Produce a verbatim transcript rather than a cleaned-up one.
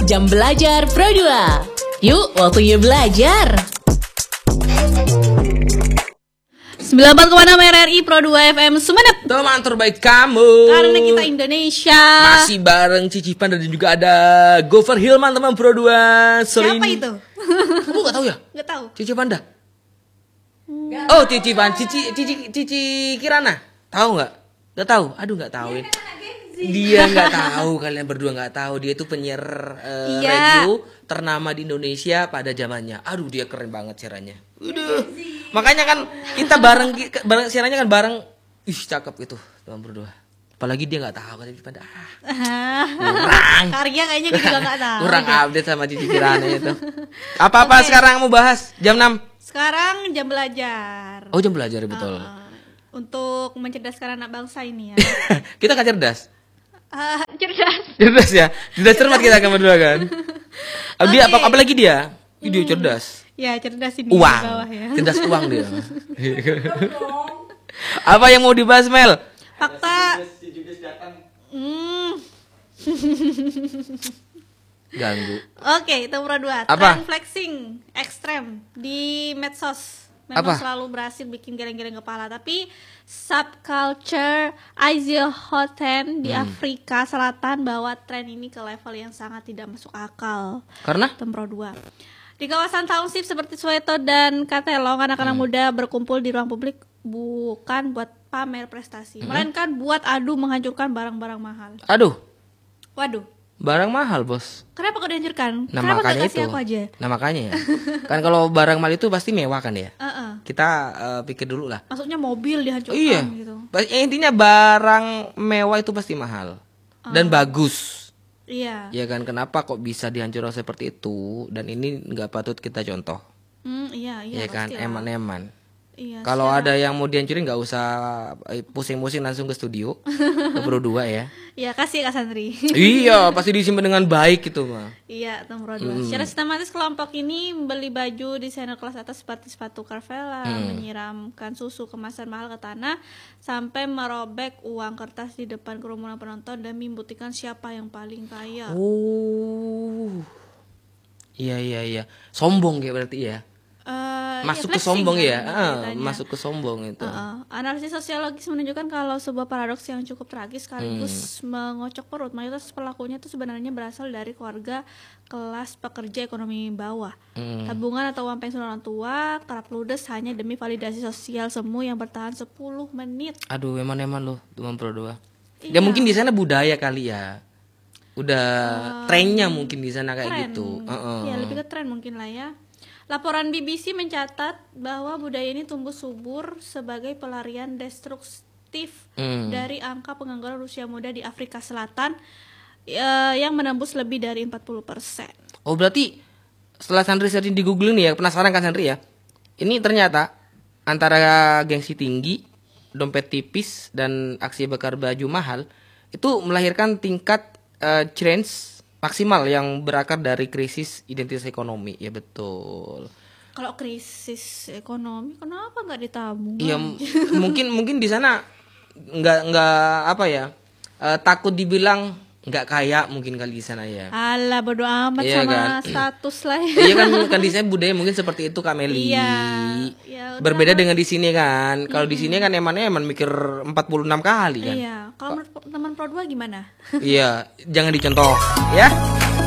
Jam Belajar Pro dua. Yuk, waktunya belajar. sembilan puluh empat koma enam R R I Pro dua F M Sumeneb. Teman terbaik kamu. Karena kita Indonesia. Masih bareng Cici Panda dan juga ada Gopher Hilman teman Pro dua. Siapa ini. Itu? Kamu gak tahu ya? Gak tahu. Cici Panda. Hmm. Oh, Cici Panda, Cici Cici Cici Kirana. Tahu nggak? Gak tahu. Aduh, nggak tahu. Dia nggak tahu, kalian berdua nggak tahu. Dia itu penyiar uh, iya. radio ternama di Indonesia pada zamannya. Aduh, dia keren banget siarannya. Udah. Makanya kan kita bareng, bareng siarannya kan bareng. Ih, cakep gitu teman berdua. Apalagi dia nggak tahu kan pada ah, kurang. Karya kayaknya dia juga nggak tahu. Kurang update sama Cici Kirana itu. Apa-apa okay. Sekarang mau bahas jam enam. Sekarang jam belajar. Oh, jam belajar betul. Uh, untuk mencerdaskan anak bangsa ini ya. Kita kan cerdas. Uh, cerdas. Cerdas ya. Cerdas cermat kita kan berdua kan. Okay. Dia apa apalagi dia? Dia hmm. cerdas. Ya, cerdas ini uang. Di bawah ya. Cerdas uang dia. Apa yang mau dibahas, Mel? Fakta. Hmm. Ganggu. Oke, itu Pro dua. Apa? Trend flexing ekstrem di medsos memang apa? Selalu berhasil bikin geleng-geleng kepala. Tapi subculture Azeohoten di hmm. Afrika Selatan bawa tren ini ke level yang sangat tidak masuk akal. Karena? Tem Pro dua. Di kawasan township seperti Soweto dan Katelong, anak-anak hmm. muda berkumpul di ruang publik bukan buat pamer prestasi, hmm. melainkan buat adu menghancurkan barang-barang mahal. Aduh. Waduh. Barang mahal, Bos. Kenapa kok dihancurkan? Nah, Kenapa makanya gak kasih itu. aku aja? Nah, makanya ya. Kan kalau barang mahal itu pasti mewah kan ya? Uh-uh. Kita uh, pikir dulu lah. Maksudnya mobil dihancurkan iya. gitu. Ya, intinya barang mewah itu pasti mahal. Uh. Dan bagus. Iya. Ya kan, kenapa kok bisa dihancurkan seperti itu? Dan ini nggak patut kita contoh. Hmm, iya, iya. Ya kan, eman-eman. Iya, kalau secara... ada yang mau dihancurin nggak usah pusing-pusing, langsung ke studio. Ke Pro dua ya. Iya, kasih Kak Sandri. Iya, pasti disimpan dengan baik gitu mah. Iya, Pro dua. Hmm. Secara sistematis kelompok ini membeli baju desainer kelas atas seperti sepatu Carvela, hmm. menyiramkan susu kemasan mahal ke tanah, sampai merobek uang kertas di depan kerumunan penonton dan membuktikan siapa yang paling kaya. Oh. Iya, iya, iya. Sombong ya berarti ya. Uh, masuk ya, ke sombong kan, ya, ah, masuk ke sombong itu. Uh, uh. Analisis sosiologis menunjukkan kalau sebuah paradoks yang cukup tragis sekaligus hmm. mengocok perut. Mayoritas pelakunya itu sebenarnya berasal dari keluarga kelas pekerja ekonomi bawah. Hmm. Tabungan atau uang pensiun orang tua kerap ludes hanya demi validasi sosial semu yang bertahan sepuluh menit. Aduh, eman-eman loh, teman Pro dua. Iya. Ya mungkin di sana budaya kali ya. Udah uh, trennya mungkin di sana kayak tren. gitu. Uh-uh. Ya, lebih ke tren mungkin lah ya. Laporan B B C mencatat bahwa budaya ini tumbuh subur sebagai pelarian destruktif hmm. dari angka pengangguran usia muda di Afrika Selatan uh, yang menembus lebih dari empat puluh persen. Oh, berarti setelah Sandri searching di Google nih ya, penasaran kan Sandri ya? Ini ternyata antara gengsi tinggi, dompet tipis, dan aksi bakar baju mahal itu melahirkan tingkat uh, change maksimal yang berakar dari krisis identitas ekonomi. Ya betul. Kalau krisis ekonomi kenapa nggak ditabung? Iya, m- mungkin mungkin di sana nggak nggak apa ya, uh, takut dibilang nggak kaya mungkin kali di sana ya. Alah, bodo amat iya, sama kan? Status lah. Ya. Iya kan, kan di sana budaya mungkin seperti itu Kak Meli. Iya. Ya, berbeda dengan di sini kan. Kalau mm-hmm. di sini kan emannya eman mikir empat puluh enam kali kan. Iya. Kalau menurut teman Pro dua gimana? Iya, jangan dicontoh ya.